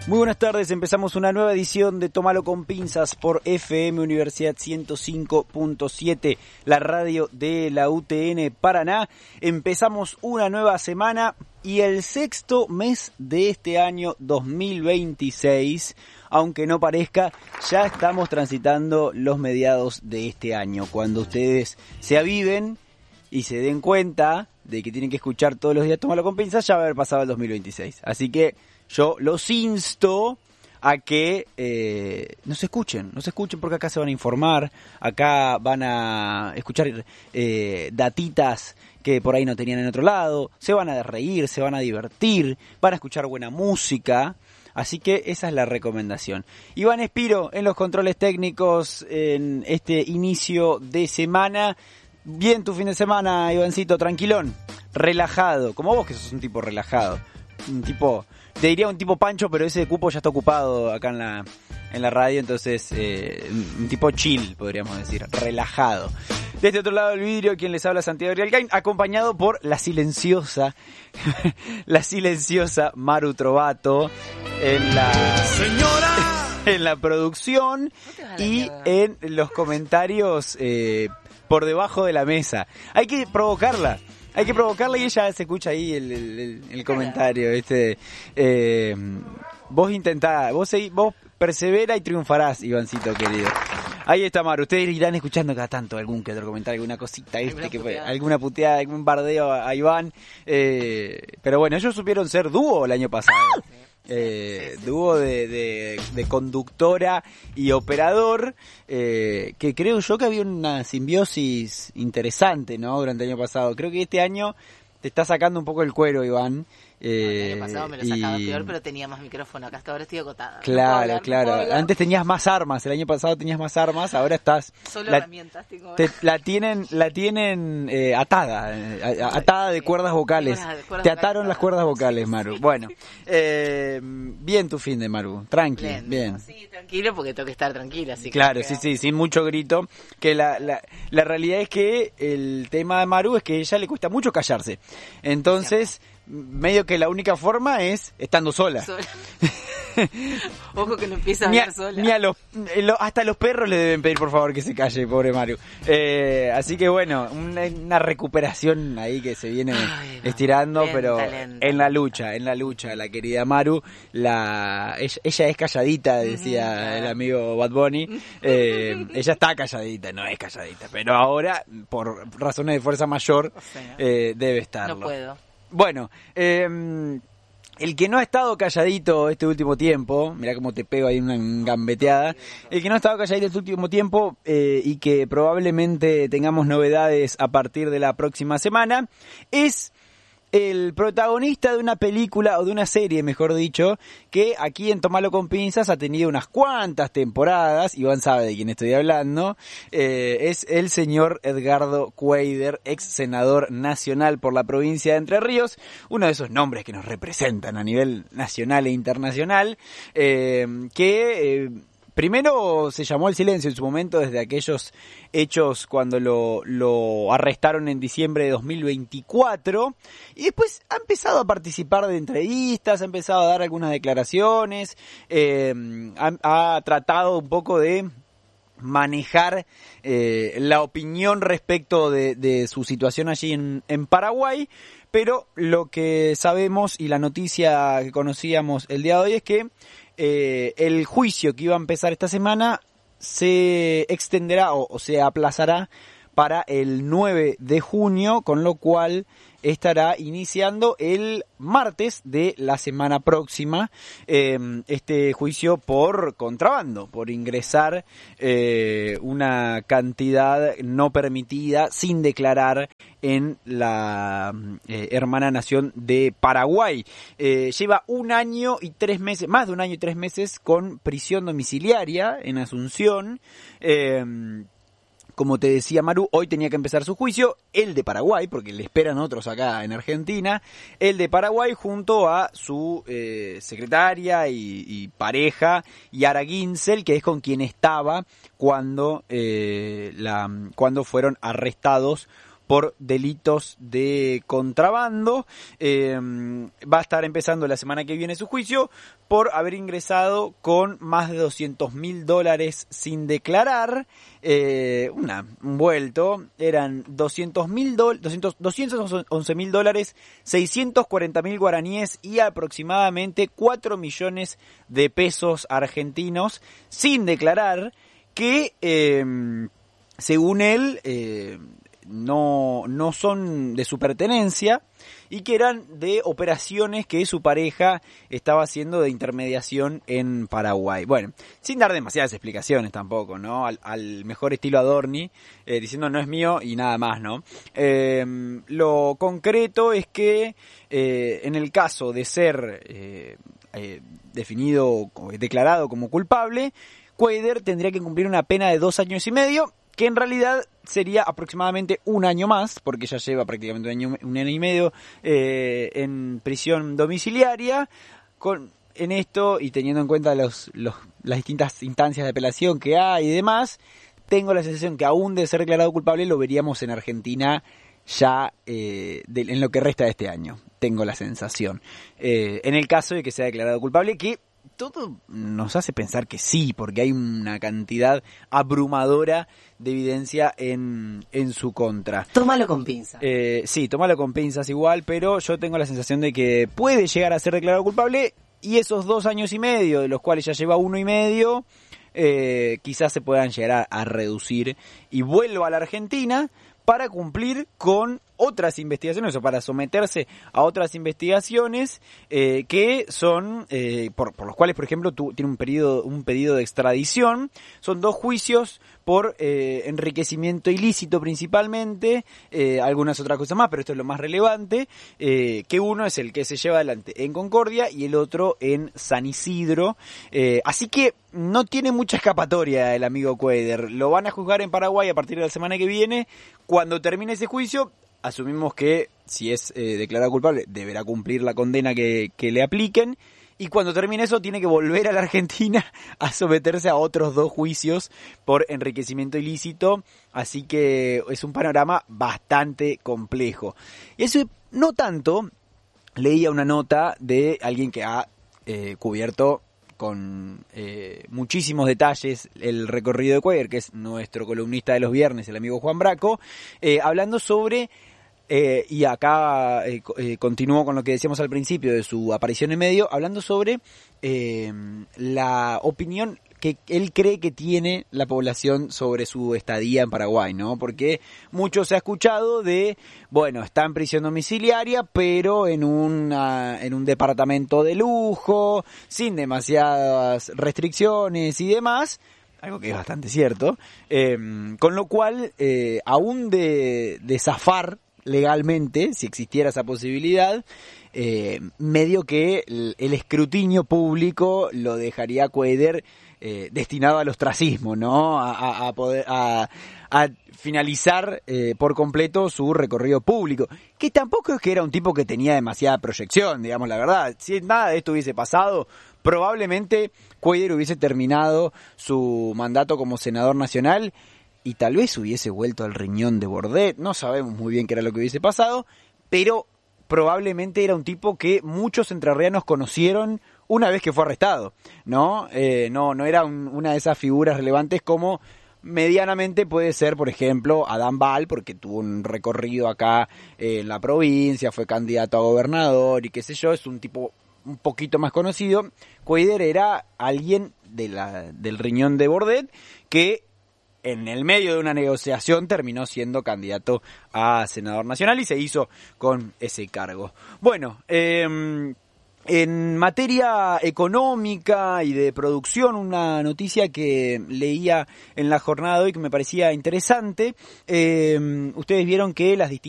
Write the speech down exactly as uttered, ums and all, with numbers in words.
Muy buenas tardes, empezamos una nueva edición de Tómalo con Pinzas por F M Universidad ciento cinco punto siete, la radio de la U T N Paraná. Empezamos una nueva semana y el sexto mes de este año dos mil veintiséis, aunque no parezca, ya estamos transitando los mediados de este año. Cuando ustedes se aviven y se den cuenta de que tienen que escuchar todos los días Tómalo con Pinzas, ya va a haber pasado el dos mil veintiséis. Así que yo los insto a que eh, nos escuchen, nos escuchen porque acá se van a informar, acá van a escuchar eh, datitas que por ahí no tenían en otro lado, se van a reír, se van a divertir, van a escuchar buena música, así que esa es la recomendación. Iván Espiro en los controles técnicos en este inicio de semana. Bien tu fin de semana, Ivancito, tranquilón, relajado, como vos que sos un tipo relajado, un tipo... Te diría un tipo Pancho, pero ese cupo ya está ocupado acá en la en la radio, entonces eh, un tipo chill, podríamos decir, relajado. De este otro lado del vidrio, quien les habla, Santiago Rialgain, acompañado por la silenciosa, la silenciosa Maru Trovato en la señora, en la producción no y en los comentarios eh, por debajo de la mesa. Hay que provocarla. Hay que provocarla y ella se escucha ahí el, el, el, el comentario. Este, eh, vos intentá, vos, seguí, vos persevera y triunfarás, Ivancito querido. Ahí está Maru, ustedes irán escuchando cada tanto algún que otro comentario, alguna cosita, ¿viste? ¿Alguna, que puteada? alguna puteada, algún bardeo a, a Iván. Eh, pero bueno, ellos supieron ser dúo el año pasado. ¡Ah! Eh, sí, sí, dúo de, de, de conductora y operador, eh, que creo yo que había una simbiosis interesante, ¿no? Durante el año pasado. Creo que este año te está sacando un poco el cuero, Iván. Eh, no, el año pasado me lo sacaba y... peor, pero tenía más micrófono. Acá hasta ahora estoy agotada. Claro, no hablar, claro. No Antes tenías más armas. El año pasado tenías más armas. Ahora estás. Solo la, herramientas. Tengo te, la tienen, la tienen eh, atada, eh, atada de cuerdas vocales. De cuerdas te ataron vocales, las cuerdas vocales, Maru. Bueno, eh, bien tu fin de Maru. Tranqui, bien. bien. Sí, tranquilo porque tengo que estar tranquila. Así claro, que sí, sí, sin mucho grito. Que la, la, la realidad es que el tema de Maru es que a ella le cuesta mucho callarse. Entonces, medio que la única forma es estando sola. sola. Ojo que no empieza a hablar sola. Ni a los, hasta los perros le deben pedir por favor que se calle, pobre Maru. Eh, así que bueno, una, una recuperación ahí que se viene Ay, no, estirando, lenta, pero lenta, en la lucha, en la lucha, la querida Maru, la ella, ella es calladita, decía uh-huh, el amigo Bad Bunny. Eh, ella está calladita, no es calladita, pero ahora, por razones de fuerza mayor, o sea, eh, debe estarlo. No puedo. Bueno, eh, el que no ha estado calladito este último tiempo, mirá cómo te pego ahí una gambeteada, el que no ha estado calladito este último tiempo eh, y que probablemente tengamos novedades a partir de la próxima semana, es el protagonista de una película o de una serie, mejor dicho, que aquí en Tómalo con Pinzas ha tenido unas cuantas temporadas. Iván sabe de quién estoy hablando. Eh, es el señor Edgardo Cuéllar, ex senador nacional por la provincia de Entre Ríos, uno de esos nombres que nos representan a nivel nacional e internacional, eh, que... Eh, Primero se llamó el silencio en su momento desde aquellos hechos cuando lo, lo arrestaron en diciembre de dos mil veinticuatro y después ha empezado a participar de entrevistas, ha empezado a dar algunas declaraciones, eh, ha, ha tratado un poco de manejar eh, la opinión respecto de, de su situación allí en, en Paraguay, pero lo que sabemos y la noticia que conocíamos el día de hoy es que Eh, el juicio que iba a empezar esta semana se extenderá o, o se aplazará para el nueve de junio, con lo cual estará iniciando el martes de la semana próxima eh, este juicio por contrabando, por ingresar eh, una cantidad no permitida sin declarar en la eh, hermana nación de Paraguay. Eh, lleva un año y tres meses, más de un año y tres meses con prisión domiciliaria en Asunción. Eh, Como te decía Maru, hoy tenía que empezar su juicio, el de Paraguay, porque le esperan otros acá en Argentina, el de Paraguay junto a su eh, secretaria y, y pareja, Yara Ginsel, que es con quien estaba cuando, eh, la, cuando fueron arrestados por delitos de contrabando. Eh, va a estar empezando la semana que viene su juicio por haber ingresado con más de doscientos mil dólares sin declarar. Eh, una, un vuelto, eran doscientos mil doscientos, doscientos once mil dólares, seiscientos cuarenta mil guaraníes y aproximadamente cuatro millones de pesos argentinos sin declarar, que eh, según él eh, no, no son de su pertenencia y que eran de operaciones que su pareja estaba haciendo de intermediación en Paraguay. Bueno, sin dar demasiadas explicaciones tampoco, ¿no? Al, al mejor estilo Adorni, eh, diciendo no es mío y nada más, ¿no? Eh, lo concreto es que eh, en el caso de ser eh, eh, definido, declarado como culpable, Cuéllar tendría que cumplir una pena de dos años y medio, que en realidad sería aproximadamente un año más, porque ya lleva prácticamente un año, un año y medio eh, en prisión domiciliaria. Con, en esto, y teniendo en cuenta los, los, las distintas instancias de apelación que hay y demás, tengo la sensación que aún de ser declarado culpable lo veríamos en Argentina ya eh, de, en lo que resta de este año. Tengo la sensación. Eh, en el caso de que sea declarado culpable, que todo nos hace pensar que sí, porque hay una cantidad abrumadora de evidencia en, en su contra. Tómalo con pinzas. Eh, sí, tómalo con pinzas igual, pero yo tengo la sensación de que puede llegar a ser declarado culpable y esos dos años y medio, de los cuales ya lleva uno y medio, eh, quizás se puedan llegar a, a reducir y vuelva a la Argentina para cumplir con otras investigaciones o para someterse a otras investigaciones eh, que son, eh, por, por los cuales, por ejemplo, tu, tiene un pedido, un pedido de extradición. Son dos juicios por eh, enriquecimiento ilícito principalmente, eh, algunas otras cosas más, pero esto es lo más relevante, eh, que uno es el que se lleva adelante en Concordia y el otro en San Isidro. Eh, así que no tiene mucha escapatoria el amigo Cuéllar. Lo van a juzgar en Paraguay a partir de la semana que viene. Cuando termine ese juicio, asumimos que si es eh, declarado culpable deberá cumplir la condena que, que le apliquen, y cuando termine eso tiene que volver a la Argentina a someterse a otros dos juicios por enriquecimiento ilícito, así que es un panorama bastante complejo. Y eso no tanto, leía una nota de alguien que ha eh, cubierto con eh, muchísimos detalles el recorrido de Cuéllar, que es nuestro columnista de los viernes, el amigo Juan Braco, eh, hablando sobre, eh, y acá eh, eh, continúo con lo que decíamos al principio de su aparición en medio, hablando sobre eh, la opinión que él cree que tiene la población sobre su estadía en Paraguay, ¿no? Porque mucho se ha escuchado de, bueno, está en prisión domiciliaria, pero en una, en un departamento de lujo, sin demasiadas restricciones y demás, algo que es bastante cierto, eh, con lo cual, eh, aún de, de zafar legalmente, si existiera esa posibilidad, eh, medio que el, el escrutinio público lo dejaría a Cuéllar Eh, destinado al ostracismo, ¿no? A, a, a poder a, a finalizar eh, por completo su recorrido público, que tampoco es que era un tipo que tenía demasiada proyección, digamos la verdad. Si nada de esto hubiese pasado, probablemente Cuéllar hubiese terminado su mandato como senador nacional y tal vez hubiese vuelto al riñón de Bordet. No sabemos muy bien qué era lo que hubiese pasado, pero probablemente era un tipo que muchos entrerrianos conocieron una vez que fue arrestado, ¿no? Eh, no, no era un, una de esas figuras relevantes como medianamente puede ser, por ejemplo, Adán Bal, porque tuvo un recorrido acá eh, en la provincia, fue candidato a gobernador y qué sé yo, es un tipo un poquito más conocido. Cuéllar era alguien de la, del riñón de Bordet que en el medio de una negociación terminó siendo candidato a senador nacional y se hizo con ese cargo. Bueno, eh... en materia económica y de producción, una noticia que leía en la jornada de hoy que me parecía interesante. Eh, ustedes vieron que las distintas